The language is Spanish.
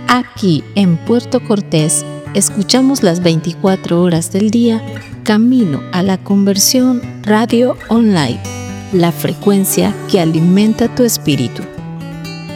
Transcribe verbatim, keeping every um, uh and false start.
Aquí en Puerto Cortés, escuchamos las veinticuatro horas del día, Camino a la Conversión Radio Online, la frecuencia que alimenta tu espíritu.